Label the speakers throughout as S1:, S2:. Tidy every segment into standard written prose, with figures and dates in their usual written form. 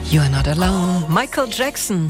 S1: You're not alone. Michael Jackson.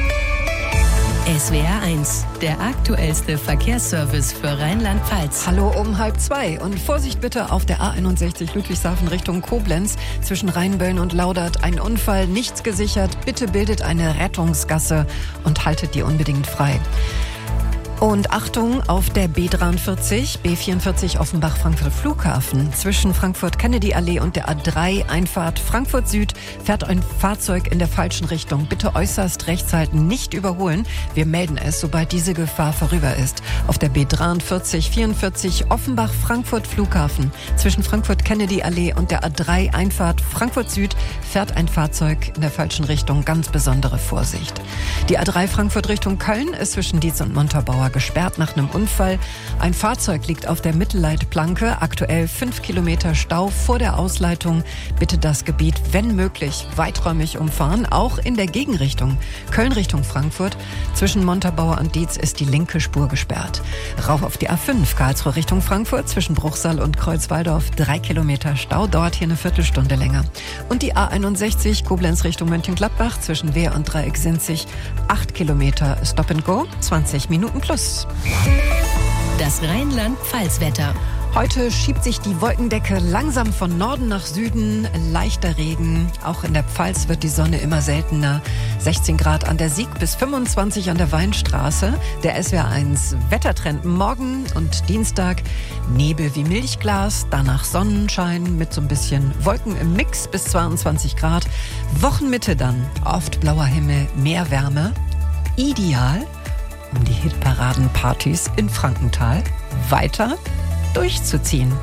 S2: SWR 1, der aktuellste Verkehrsservice für Rheinland-Pfalz.
S1: Hallo um 1:30 und Vorsicht bitte auf der A61 Ludwigshafen Richtung Koblenz zwischen Rheinböllen und Laudert. Ein Unfall, nichts gesichert. Bitte bildet eine Rettungsgasse und haltet die unbedingt frei. Und Achtung auf der B43, B44 Offenbach-Frankfurt Flughafen. Zwischen Frankfurt-Kennedy-Allee und der A3 Einfahrt Frankfurt Süd fährt ein Fahrzeug in der falschen Richtung. Bitte äußerst rechts halten, nicht überholen. Wir melden es, sobald diese Gefahr vorüber ist. Auf der B43, 44 Offenbach-Frankfurt Flughafen. Zwischen Frankfurt-Kennedy-Allee und der A3 Einfahrt Frankfurt Süd fährt ein Fahrzeug in der falschen Richtung. Ganz besondere Vorsicht. Die A3 Frankfurt Richtung Köln ist zwischen Dietz und Montabaur gesperrt nach einem Unfall. Ein Fahrzeug liegt auf der Mittelleitplanke. Aktuell 5 Kilometer Stau vor der Ausleitung. Bitte das Gebiet, wenn möglich, weiträumig umfahren. Auch in der Gegenrichtung. Köln Richtung Frankfurt. Zwischen Montabaur und Dietz ist die linke Spur gesperrt. Rauf auf die A5 Karlsruhe Richtung Frankfurt. Zwischen Bruchsal und Kreuzwaldorf 3 Kilometer Stau. Dauert hier eine Viertelstunde länger. Und die A61 Koblenz Richtung Mönchengladbach. Zwischen Wehr und Dreiecksinzig 8 Kilometer Stop and Go. 20 Minuten plus.
S2: Das Rheinland-Pfalz-Wetter.
S1: Heute schiebt sich die Wolkendecke langsam von Norden nach Süden. Leichter Regen. Auch in der Pfalz wird die Sonne immer seltener. 16 Grad an der Sieg bis 25 an der Weinstraße. Der SWR 1 Wettertrend morgen und Dienstag. Nebel wie Milchglas, danach Sonnenschein mit so ein bisschen Wolken im Mix bis 22 Grad. Wochenmitte dann oft blauer Himmel, mehr Wärme. Ideal, um die Hitparadenpartys in Frankenthal weiter durchzuziehen.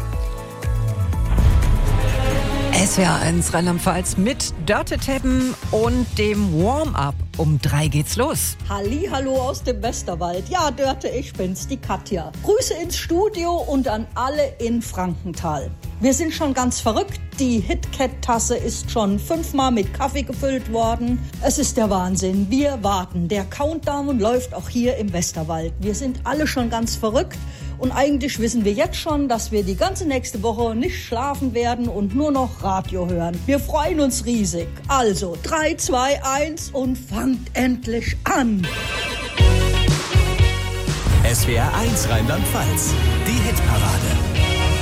S1: SWR 1 Rheinland-Pfalz mit Dörte-Teppen und dem Warm-up. Um 3 geht's los.
S3: Hallihallo aus dem Westerwald. Ja, Dörte, ich bin's, die Katja. Grüße ins Studio und an alle in Frankenthal. Wir sind schon ganz verrückt. Die HitKat-Tasse ist schon 5-mal mit Kaffee gefüllt worden. Es ist der Wahnsinn. Wir warten. Der Countdown läuft auch hier im Westerwald. Wir sind alle schon ganz verrückt. Und eigentlich wissen wir jetzt schon, dass wir die ganze nächste Woche nicht schlafen werden und nur noch Radio hören. Wir freuen uns riesig. Also 3, 2, 1 und fangt endlich an.
S4: SWR 1 Rheinland-Pfalz, die Hitparade.